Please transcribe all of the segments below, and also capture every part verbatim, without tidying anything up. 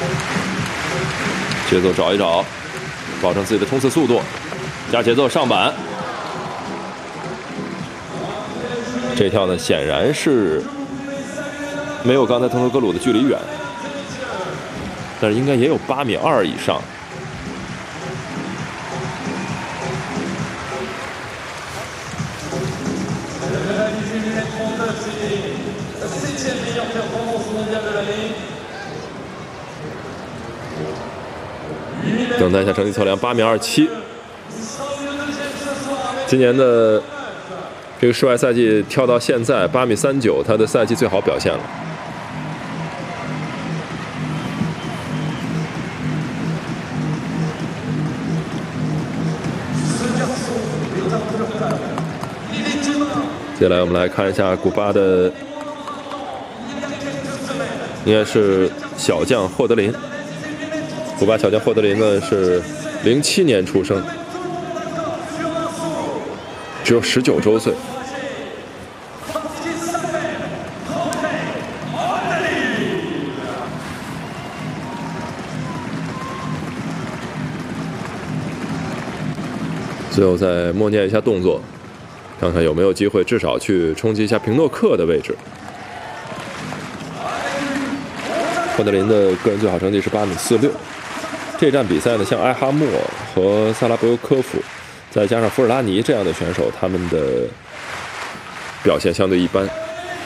节奏找一找，保证自己的冲刺速度，加节奏上板。这跳呢，显然是没有刚才腾格格鲁的距离远，但是应该也有八米二以上。 等待一下成绩测量，八米二七。今年的这个室外赛季跳到现在八米三九，他的赛季最好表现了。接下来我们来看一下古巴的，应该是小将霍德林。 古巴小将霍德林呢是零七年出生，只有十九周岁。最后再默念一下动作，看看有没有机会至少去冲击一下平诺克的位置。 霍德林的个人最好成绩是八米四六。这站比赛呢，像埃哈默和萨拉博尤科夫，再加上福尔拉尼这样的选手，他们的表现相对一般。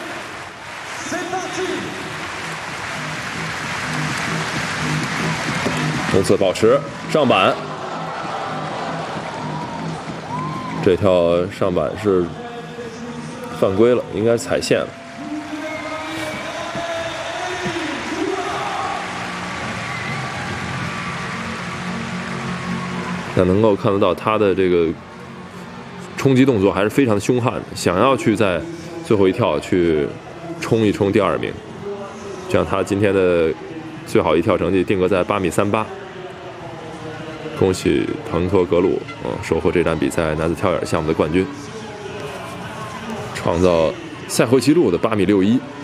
冲刺保持上板，这跳上板是犯规了，应该踩线了。 但能够看得到他的这个冲击动作还是非常凶悍的，想要去在最后一跳去冲一冲第二名，这样他今天的最好一跳成绩定格在八米三八。恭喜腾托格鲁，嗯，收获这站比赛男子跳远项目的冠军，创造赛会纪录的八米六一。